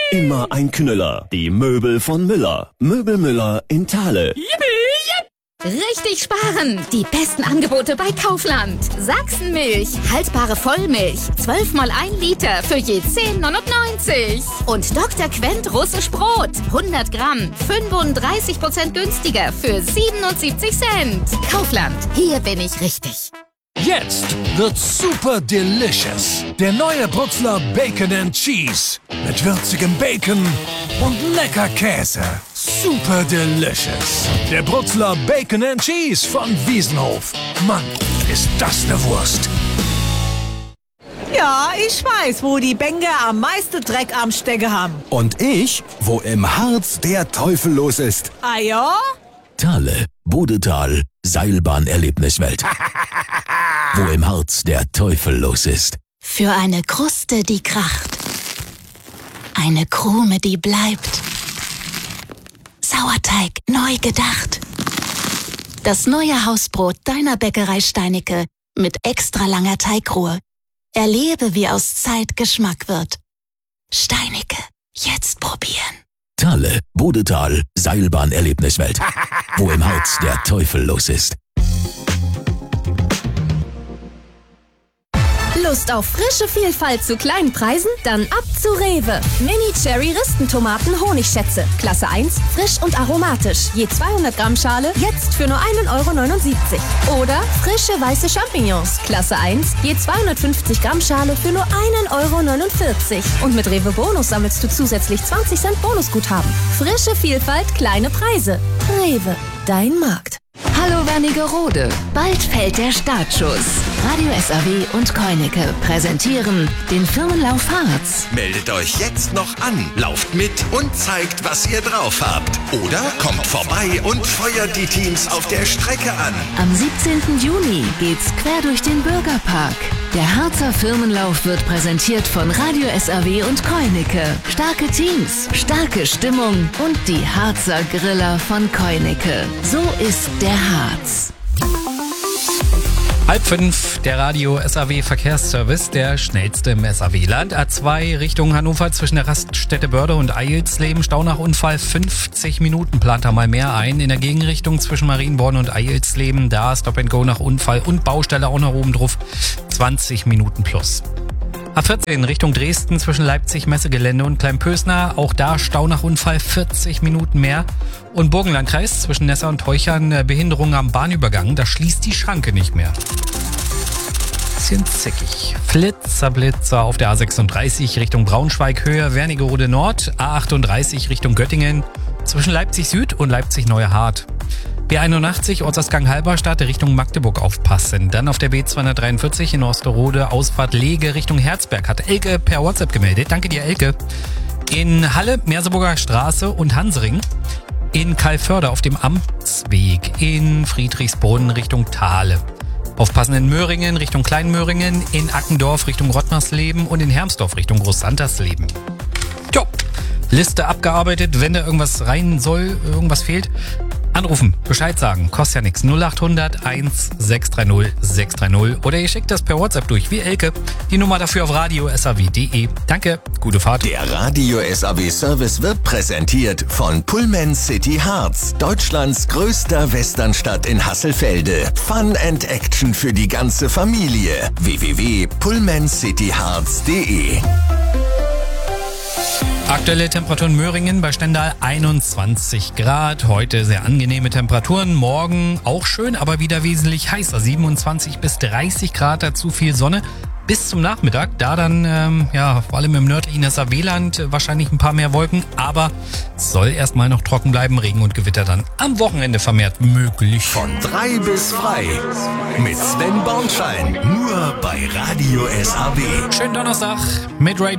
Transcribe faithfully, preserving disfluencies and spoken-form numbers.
Immer ein Knüller. Die Möbel von Müller. Möbel Müller in Thale. Richtig sparen! Die besten Angebote bei Kaufland. Sachsenmilch, haltbare Vollmilch, zwölf mal ein Liter für je zehn neunundneunzig. Und Doktor Quent russisch Brot, hundert Gramm, fünfunddreißig Prozent günstiger für siebenundsiebzig Cent. Kaufland, hier bin ich richtig. Jetzt wird super delicious. Der neue Bruxler Bacon and Cheese. Mit würzigem Bacon und lecker Käse. Super delicious. Der Bruxler Bacon and Cheese von Wiesenhof. Mann, ist das eine Wurst. Ja, ich weiß, wo die Bänke am meisten Dreck am Stecken haben. Und ich, wo im Harz der Teufel los ist. Ah ja? Thale, Bodetal, Seilbahnerlebniswelt. Wo im Harz der Teufel los ist. Für eine Kruste, die kracht. Eine Krume, die bleibt. Sauerteig neu gedacht. Das neue Hausbrot deiner Bäckerei Steinicke mit extra langer Teigruhe. Erlebe, wie aus Zeit Geschmack wird. Steinicke, jetzt probieren. Thale, Bodetal, Seilbahnerlebniswelt. Wo im Harz der Teufel los ist. Lust auf frische Vielfalt zu kleinen Preisen? Dann ab zu Rewe. Mini-Cherry-Ristentomaten Honigschätze. Klasse eins, frisch und aromatisch. Je zweihundert Gramm Schale, jetzt für nur ein Euro neunundsiebzig. Oder frische weiße Champignons. Klasse eins, je zweihundertfünfzig Gramm Schale für nur ein Euro neunundvierzig. Und mit Rewe Bonus sammelst du zusätzlich zwanzig Cent Bonusguthaben. Frische Vielfalt, kleine Preise. Rewe, dein Markt. Hallo Wernigerode, bald fällt der Startschuss. Radio S A W und Koineke präsentieren den Firmenlauf Harz. Meldet euch jetzt noch an, lauft mit und zeigt, was ihr drauf habt. Oder kommt vorbei und feuert die Teams auf der Strecke an. Am siebzehnten Juni geht's quer durch den Bürgerpark. Der Harzer Firmenlauf wird präsentiert von Radio S A W und Koineke. Starke Teams, starke Stimmung und die Harzer Griller von Koineke. So ist der Harz. Halb fünf, der Radio S A W Verkehrsservice, der schnellste im S A W-Land. A zwei Richtung Hannover zwischen der Raststätte Börde und Eilsleben. Stau nach Unfall fünfzig Minuten, plant da mal mehr ein. In der Gegenrichtung zwischen Marienborn und Eilsleben, da Stop and Go nach Unfall und Baustelle auch nach oben drauf. zwanzig Minuten plus. A vierzehn Richtung Dresden zwischen Leipzig Messegelände und Kleinpösner. Auch da Stau nach Unfall vierzig Minuten mehr. Und Burgenlandkreis zwischen Nessa und Teuchern, Behinderung am Bahnübergang. Da schließt die Schranke nicht mehr. Bisschen zickig. Flitzer, Blitzer auf der A sechsunddreißig Richtung Braunschweig, Höhe Wernigerode Nord. A achtunddreißig Richtung Göttingen zwischen Leipzig Süd und Leipzig Neue Hart. B einundachtzig Ortsausgang Halberstadt Richtung Magdeburg aufpassen. Dann auf der B zweihundertdreiundvierzig in Osterode Ausfahrt Lege Richtung Herzberg. Hat Elke per WhatsApp gemeldet. Danke dir, Elke. In Halle Merseburger Straße und Hansring. In Kalförde auf dem Amtsweg. In Friedrichsbrunn Richtung Thale. Aufpassen in Möhringen Richtung Kleinmöhringen. In Ackendorf Richtung Rottmarsleben. Und in Hermsdorf Richtung Großsantersleben. Jo. Liste abgearbeitet. Wenn da irgendwas rein soll, irgendwas fehlt, anrufen, Bescheid sagen, kostet ja nichts. null achthundert eins sechs drei null sechs drei null oder ihr schickt das per WhatsApp durch, wie Elke. Die Nummer dafür auf radio s a w punkt d e. Danke, gute Fahrt. Der Radio S A W Service wird präsentiert von Pullman City Harz, Deutschlands größter Westernstadt in Hasselfelde. Fun and Action für die ganze Familie. w w w punkt pullman city harz punkt d e. Aktuelle Temperatur in Möhringen bei Stendal einundzwanzig Grad. Heute sehr angenehme Temperaturen. Morgen auch schön, aber wieder wesentlich heißer. siebenundzwanzig bis dreißig Grad, dazu viel Sonne. Bis zum Nachmittag, da dann, ähm, ja, vor allem im nördlichen S A W-Land wahrscheinlich ein paar mehr Wolken. Aber es soll erstmal noch trocken bleiben. Regen und Gewitter dann am Wochenende vermehrt möglich. Von drei bis frei mit Sven Bornschein. Nur bei Radio S A W. Schönen Donnerstag mit Radio